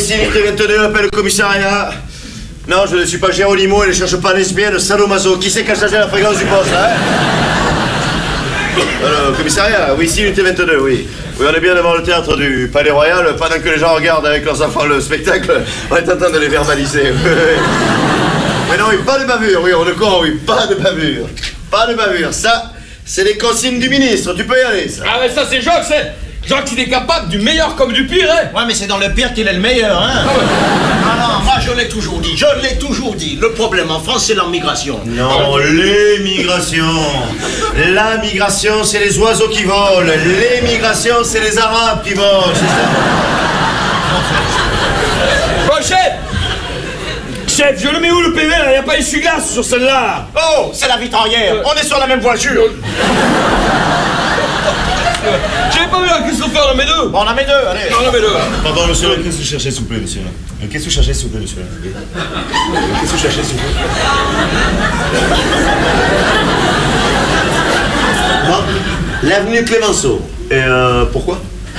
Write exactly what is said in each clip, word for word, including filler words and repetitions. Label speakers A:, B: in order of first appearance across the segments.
A: ici, unité vingt-deux, appelle le commissariat. Non, je ne suis pas Géronimo et ne cherche pas lesbienne, sadomaso. Qui c'est qui a changé la fréquence du poste, hein? Alors, commissariat, oui, ici, unité vingt-deux, oui. Oui, on est bien devant le théâtre du Palais Royal. Pendant que les gens regardent avec leurs enfants le spectacle, on est en train de les verbaliser. Mais non, oui, pas de bavure, oui, on est con, oui, pas de bavure. Pas de bavure, ça, c'est les consignes du ministre, tu peux y aller, ça.
B: Ah, mais ça, c'est Jacques, c'est... Jacques, il est capable du meilleur comme du pire, hein.
C: Ouais, mais c'est dans le pire qu'il est le meilleur, hein.
B: Ah ouais.
C: Ah non, moi, je l'ai toujours dit, je l'ai toujours dit. Le problème en France, c'est l'immigration.
A: Non, l'émigration. La migration, c'est les oiseaux qui volent. L'émigration, c'est les Arabes qui volent, c'est ça.
B: Bon, chef. Chef, je le mets où, le P V, là? Il n'y a pas essuie-glace sur celle-là.
C: Oh, c'est la vitre arrière. On est sur la même voiture.
B: J'avais pas vu la qu'est-ce qu'on fait, on en met deux.
C: Bon, on en met deux, allez.
B: On en met deux.
A: Pardon, monsieur, qu'est-ce que vous cherchez, s'il vous plaît, monsieur? Qu'est-ce que vous cherchez, s'il vous plaît, monsieur? Qu'est-ce que vous cherchez, s'il vous plaît? Bon, l'avenue Clémenceau. Et euh, pourquoi?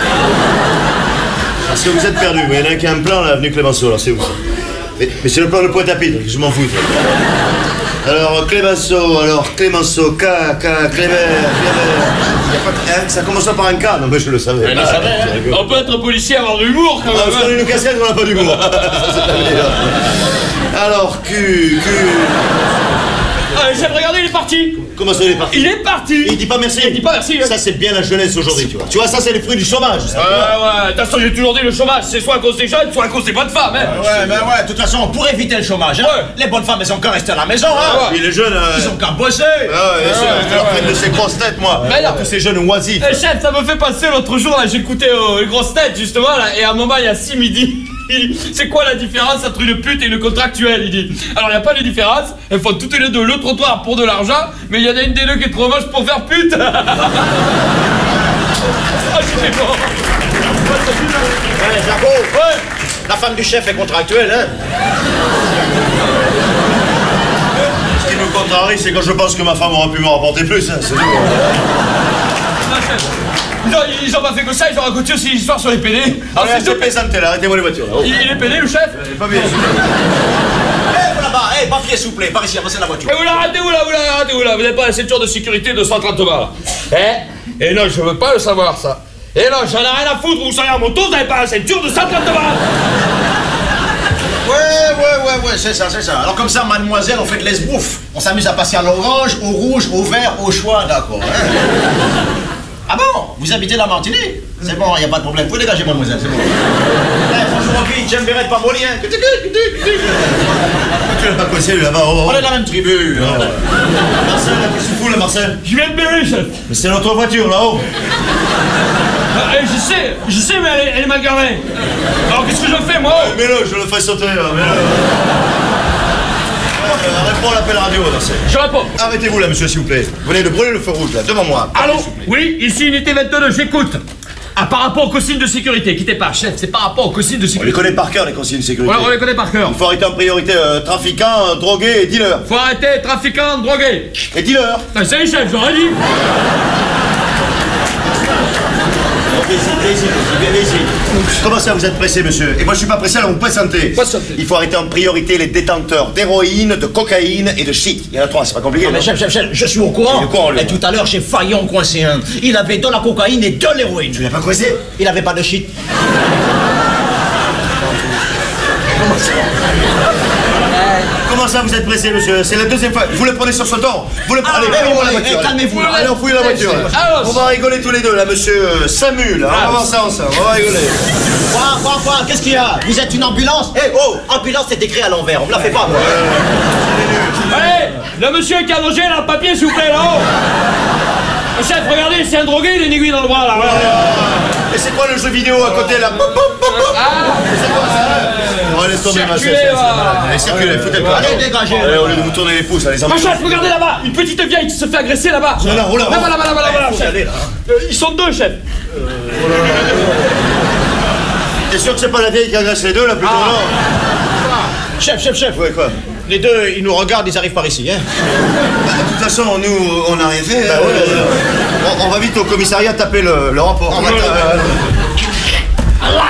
A: Parce que vous êtes perdu. Il y en a un qui a un plan, l'avenue Clémenceau, alors c'est où ça? Mais, mais c'est le plan de Pointe-à-Pitre, je m'en fous. Alors, Clémenceau, alors, Clémenceau, K, K, Clément, Clément. Ça commence par un K, non, mais je le savais.
B: Je le savais. On peut être policier et avoir de l'humour, quand même.
A: Ah, parce qu'on a une casquette, on n'a pas d'humour. Alors, Q, Q.
B: Ah, chef, regardez, il est parti.
A: Comment ça, il est parti?
B: Il est parti.
A: Il dit pas merci.
B: Il dit pas merci.
A: Ça, c'est bien la jeunesse aujourd'hui, tu vois. Tu vois, ça, c'est les fruits du chômage. Ça,
B: ouais, ouais. De toute façon, j'ai toujours dit, le chômage, c'est soit à cause des jeunes, soit à cause des bonnes femmes, hein.
C: Ouais, mais ouais, de toute façon, pour éviter le chômage, hein,
B: ouais.
C: Les bonnes femmes, elles sont qu'à rester à la maison, hein.
A: Ouais. Puis les jeunes, euh...
C: ils ont qu'à bosser.
A: Ah ouais, bien sûr, je leur prenne de ces grosses têtes, moi.
B: Mais non.
A: Tous ces jeunes oisifs.
B: Eh, chef, ça me fait passer l'autre jour, là, j'écoutais euh, les grosses têtes, justement, là, et à un moment, il y a six midi. C'est quoi la différence entre une pute et une contractuelle? Il dit. Alors, il n'y a pas de différence, elles font toutes les deux le trottoir pour de l'argent, mais il y en a une des deux qui est trop moche pour faire pute. Ah, c'était bon.
C: Ouais, Jaco.
B: Ouais.
C: La femme du chef est contractuelle, hein.
A: Ce qui me contrarie, c'est quand je pense que ma femme aurait pu me rapporter plus, hein, c'est tout.
B: Non, chef. Ils ont, ils ont pas fait que ça, ils ont raconté aussi l'histoire sur les P D.
A: Alors, c'est de plaisanter, là, arrêtez-moi les voitures, là. Oh.
B: Il, il est P D, le chef?
A: Il est pas bien.
C: Eh, vous là-bas, eh, papier, s'il vous plaît, par ici, avancez la voiture.
B: Et vous là, arrêtez-vous là, vous là, arrêtez-vous là. Vous n'avez pas la ceinture de sécurité de cent trente balles. Eh? Et non, je veux pas le savoir, ça. Et non, j'en ai rien à foutre, vous soyez en moto, vous n'avez pas la ceinture de cent trente balles.
C: Ouais, ouais, ouais, ouais, c'est ça, c'est ça. Alors comme ça, mademoiselle, on fait de l'esbouffe. On s'amuse à passer à l'orange, au rouge, au vert, au choix, d'accord, hein. Ah bon? Vous habitez la Martinique? C'est bon, y a pas de problème. Vous pouvez dégager, mademoiselle, c'est bon. Eh, bonjour, fille, j'aime bien être pas molien.
A: Tu l'as pas coincé, lui, là-bas. Oh, oh.
C: On est dans la même tribu.
A: Oh, ouais. Marcel, là, qu'est-ce que tu fous, là, Marcel?
B: Je viens de Berry, chef.
A: Mais c'est notre voiture, là-haut.
B: Ah, eh, je sais, je sais, mais elle est, elle est mal garée. Alors qu'est-ce que je fais, moi?
A: Eh, mets-le, je le fais sauter, là, mets-le. Euh, réponds à l'appel radio, Marcel.
B: Je réponds.
A: Arrêtez-vous, là, monsieur, s'il vous plaît. Vous venez de brûler le feu rouge, là, devant moi.
B: Allô? Oui, ici unité vingt-deux, j'écoute. Ah, par rapport aux consignes de sécurité, quittez pas, chef, c'est par rapport aux consignes de
A: On les
B: sécurité.
A: connaît par cœur, les consignes de sécurité.
B: Ouais, on les connaît par cœur.
A: Il faut arrêter en priorité euh, trafiquants, euh, drogués et dealers.
B: Faut arrêter, trafiquants, drogués.
A: Et dealers.
B: Ah, c'est les chefs, j'aurais dit.
A: Comment ça, vous êtes pressé, monsieur? Et moi, je suis pas pressé, alors vous présentez.
B: Patientez.
A: Il faut arrêter en priorité les détenteurs d'héroïne, de cocaïne et de shit. Il y en a trois, c'est pas compliqué.
C: Ah, mais
A: non?
C: chef, chef, chef, je suis au courant.
A: Il est au courant, lui.
C: Et tout à l'heure, j'ai failli en coincer un. Il avait de la cocaïne et de l'héroïne.
A: Tu l'as pas coincé?
C: Il avait pas de shit.
A: Comment ça, vous êtes pressé, monsieur? C'est la deuxième fois. Vous le prenez sur ce ton. Vous le prenez.
C: Ah,
A: Fouillez-moi
C: ouais,
A: la
C: ouais,
A: voiture.
C: ouais, calmez-vous, là.
A: Allez, on fouille la voiture. là.
B: Ah,
A: On va rigoler tous les deux, là, monsieur euh, Samu, là. On va
B: Ah.
A: voir ça ensemble. On va rigoler.
C: Quoi, quoi, quoi? Qu'est-ce qu'il y a? Vous êtes une ambulance? Eh, oh, ambulance, c'est écrit à l'envers. On me la fait pas, moi.
B: Allez, le monsieur qui a logé, là, le papier, s'il vous plaît, là-haut. Le chef, regardez, c'est un drogué, il a une aiguille dans le bras, là.
A: Et c'est quoi le jeu vidéo à côté, là? Pop, pop, pop, pop.
B: Ah.
A: C'est quoi ça? On laisse tomber, ma
B: Circulez,
A: chef.
B: va.
A: Allez, circulez, foutez le pas.
C: Allez, dégagez.
A: Allez, au lieu de vous tourner les pouces, allez,
B: Ma chef, regardez là-bas, une petite vieille qui se fait agresser là-bas.
A: Là, là, là,
B: Là-bas, là-bas, là-bas, là-bas,
C: Faut y
B: chef.
C: aller, là.
B: Euh, Ils sont deux, chef.
A: T'es sûr que c'est pas la vieille qui agresse les deux, là, plutôt? Non.
C: Chef, chef, chef.
A: Ouais, quoi?
C: Les deux, ils nous regardent, ils arrivent par ici, hein.
A: Bah, de toute façon, nous, on a rien fait.
C: Bah,
A: hein.
C: ouais, ouais, ouais.
A: On, on va vite au commissariat taper le, le rapport. On va ta-